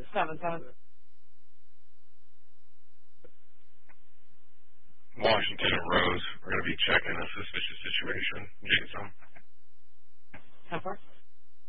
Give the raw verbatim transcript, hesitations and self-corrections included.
seven seven. Washington and Rose are going to be checking a suspicious situation. Did you